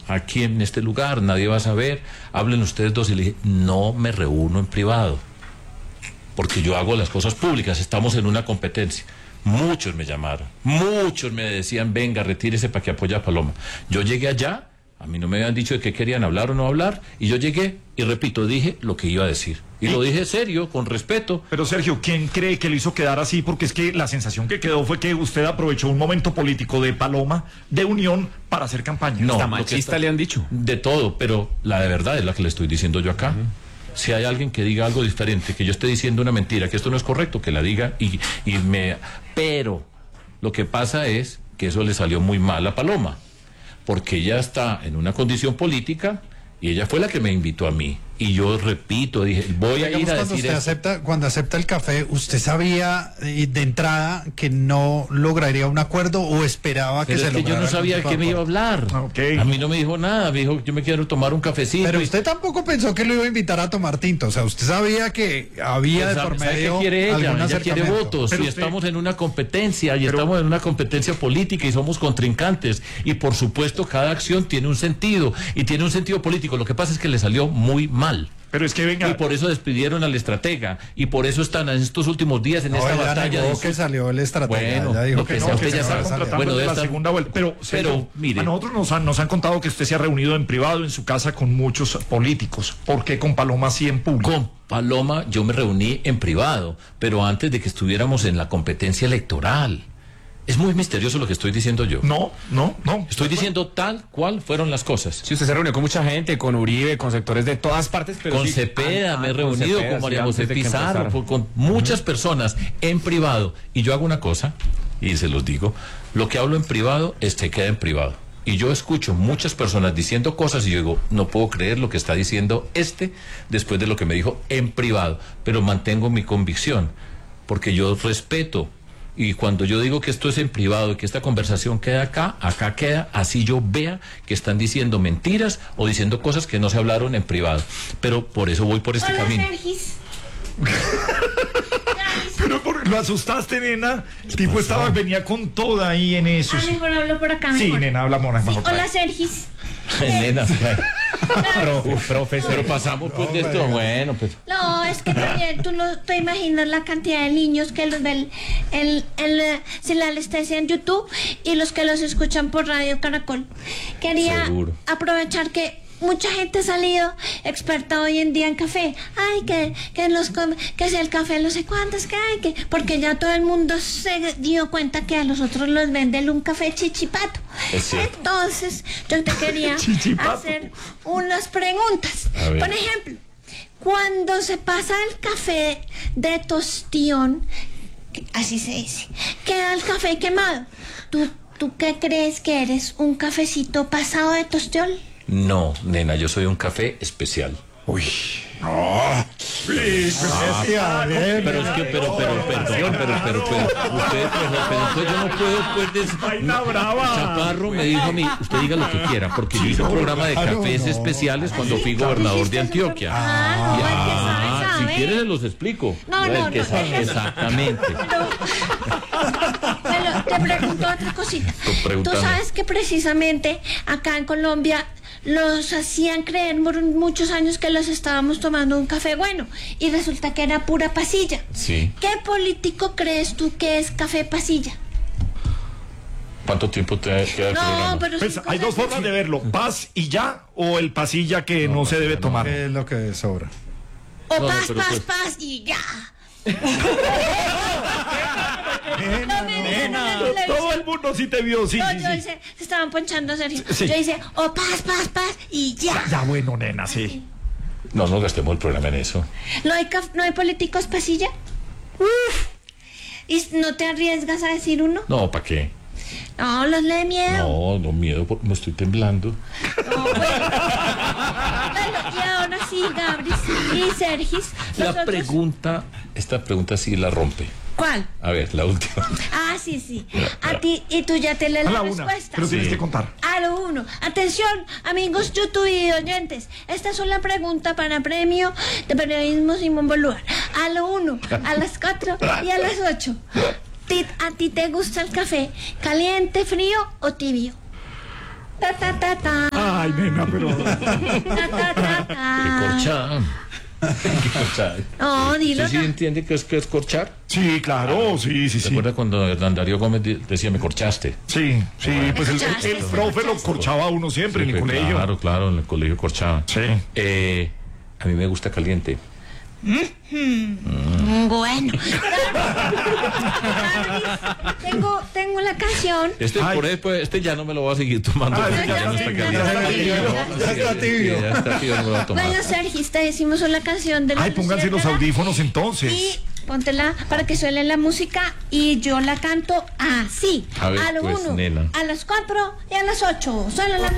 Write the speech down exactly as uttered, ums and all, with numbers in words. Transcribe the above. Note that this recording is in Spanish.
aquí en este lugar, nadie va a saber, hablen ustedes dos. Y le dije, no me reúno en privado, porque yo hago las cosas públicas, estamos en una competencia. Muchos me llamaron, muchos me decían, venga, retírese para que apoye a Paloma. Yo llegué allá, a mí no me habían dicho de qué querían hablar o no hablar, y yo llegué, y repito, dije lo que iba a decir. Y lo dije serio, con respeto. Pero Sergio, ¿quién cree que lo hizo quedar así? Porque es que la sensación que quedó fue que usted aprovechó un momento político de Paloma, de unión, para hacer campaña. No, hasta machista le han dicho. De todo, pero la de verdad es la que le estoy diciendo yo acá. Uh-huh. Si hay alguien que diga algo diferente, que yo esté diciendo una mentira, que esto no es correcto, que la diga y, y me... Pero lo que pasa es que eso le salió muy mal a Paloma, porque ella está en una condición política y ella fue la que me invitó a mí. Y yo repito, dije, voy a ir a decir usted acepta, cuando acepta el café, ¿usted sabía eh, de entrada que no lograría un acuerdo o esperaba que Pero se es que lograra? Yo no sabía de qué me iba a hablar. Okay. A mí no me dijo nada, me dijo, yo me quiero tomar un cafecito. Pero y... usted tampoco pensó que lo iba a invitar a tomar tinto, o sea, usted sabía que había pues, de por ¿sabe medio qué quiere ella? algún Ella quiere votos, pero y usted... estamos en una competencia, y pero... estamos en una competencia política, y somos contrincantes, y por supuesto cada acción tiene un sentido, y tiene un sentido político. Lo que pasa es que le salió muy mal. Pero es que venga. Y por eso despidieron al estratega, y por eso están en estos últimos días en no, esta ella batalla. Negó de... que salió el estratega. Bueno, dijo lo que, que sea, no, usted que ya se sabe. Bueno, de la esta... segunda vuelta. Pero, pero mire, a nosotros nos han, nos han contado que usted se ha reunido en privado en su casa con muchos políticos. ¿Por qué con Paloma sí en público? Con Paloma yo me reuní en privado, pero antes de que estuviéramos en la competencia electoral. Es muy misterioso lo que estoy diciendo yo. No, no, no. Estoy diciendo tal cual fueron las cosas. Sí, usted se reunió con mucha gente, con Uribe, con sectores de todas partes, pero con sí, Cepeda, ah, me he ah, reunido con, Cepeda, con María sí, José Pizarro, con, con muchas uh-huh. personas en privado. Y yo hago una cosa, y se los digo, lo que hablo en privado, este queda en privado. Y yo escucho muchas personas diciendo cosas y yo digo, no puedo creer lo que está diciendo este después de lo que me dijo en privado. Pero mantengo mi convicción, porque yo respeto. Y cuando yo digo que esto es en privado y que esta conversación queda acá, acá queda, así yo vea que están diciendo mentiras o diciendo cosas que no se hablaron en privado. Pero por eso voy por este Hola, camino. Sergis. Pero por, lo asustaste, nena. El tipo estaba, venía con toda ahí en eso. Ah, mejor hablo por acá, mejor. Sí, nena, habla mona. Sí, hola, Sergis. Nena, Pro, profesor, pero pasamos pues de esto, bueno, pues. No, es que también tú no te imaginas la cantidad de niños que los ven el, el, el Silal está en YouTube y los que los escuchan por Radio Caracol. Quería Seguro. aprovechar que mucha gente ha salido experta hoy en día en café. Ay, que, que los que si el café no sé cuántos que hay, que porque ya todo el mundo se dio cuenta que a los otros los venden un café chichipato. Entonces, yo te quería hacer unas preguntas. Por ejemplo, cuando se pasa el café de tostión, así se dice, queda el café quemado. ¿Tú, tú qué crees que eres? ¿Un cafecito pasado de tostión? No, nena, yo soy un café especial. Uy. Oh, sí, ah, bien, pero es que, pero, pero, perdón, pero, pero, pero, usted, pero, pero entonces yo no puedo, pues, des... Vaina brava. Chaparro me dijo a mí, usted diga lo que quiera, porque yo hice un programa de cafés no. especiales cuando fui gobernador de Antioquia. Ah, no, ah, sabe, sabe. Si quieres se los explico. No, no, no, que no, sabe, no. Exactamente. Pero te pregunto otra cosita. Tú sabes que precisamente acá en Colombia los hacían creer por muchos años que los estábamos tomando un café bueno y resulta que era pura pasilla. Sí. ¿Qué político crees tú que es café pasilla? ¿Cuánto tiempo te queda el no, programa? Pero pues hay dos formas de verlo, paz y ya o el pasilla que no, no se debe no, tomar. ¿Qué es lo que sobra? O no, paz, no, paz, pues... paz y ya. Nena, no, me, nena, no, no, no, todo el mundo sí te vio, sí, no, sí, yo sí. hice, se estaban ponchando a Sergio. Sí. Yo hice, o paz, paz, paz y ya. Ya, ya bueno, nena, sí. No, no gastemos el programa en eso. ¿No hay, no hay políticos pasilla? Uf. ¿Y no te arriesgas a decir uno? No, ¿para qué? No, los le miedo. No, no miedo, porque me estoy temblando. No, bueno. Bueno, y ahora sí, Gabris y Sergis. La nosotros... pregunta, esta pregunta sí la rompe. ¿Cuál? A ver, la última. Ah, sí, sí. A ti, y tú ya te lees la, la respuesta. Pero tienes sí. que contar. A lo uno. Atención, amigos YouTube y oyentes. Esta es una pregunta para premio de periodismo Simón Bolívar. A lo uno, a las cuatro y a las ocho. ¿A ti te gusta el café caliente, frío o tibio? Ta, ta, ta, ta. Ay, Ay, nena, pero... Ta, ta, ta, ta. ¿Qué corchada? ¿Qué corchada? No, dilo. ¿Usted sí no. entiende qué es, qué es corchar? Sí, claro, sí, sí, ¿Se sí. acuerda cuando Hernán Darío Gómez de- decía, me corchaste? Sí, sí, pues el, corchaste, el, el me profe lo corchaste. corchaba a uno siempre en el Sí, colegio. Claro, claro, en el colegio corchaba. Sí. Eh, a mí me gusta caliente. Mm, Bueno. tengo, tengo la canción. Este, Ay. por eso, este ya no me lo voy a seguir tomando. Ay, porque ya ya no no, está ya caliente. está tibio, ya está tibio. Ya está tibio, no me lo voy a tomar. Bueno, Sergista, decimos una canción de la Ay, pónganse los Luciérnaga. audífonos entonces. Y póntela para que suene la música y yo la canto así. A ver, lo pues, uno, nena. a las cuatro y a las ocho. Suena la música.